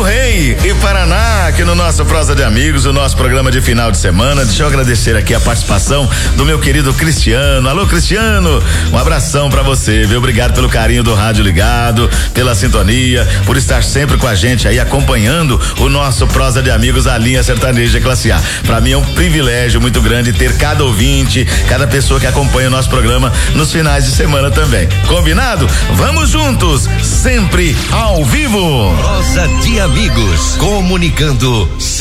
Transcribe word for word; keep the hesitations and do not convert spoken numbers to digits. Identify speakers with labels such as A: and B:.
A: Rei e Paraná, aqui no nosso Prosa de Amigos, o nosso programa de final de semana. Deixa eu agradecer aqui a participação do meu querido Cristiano. Alô, Cristiano, um abração pra você, viu? Obrigado pelo carinho do rádio ligado, pela sintonia, por estar sempre com a gente aí acompanhando o nosso Prosa de Amigos, a linha sertaneja classe A. Pra mim é um privilégio muito grande ter cada ouvinte, cada pessoa que acompanha o nosso programa nos finais de semana também. Combinado? Vamos juntos, sempre ao vivo.
B: Prosa de Amigos, comunicando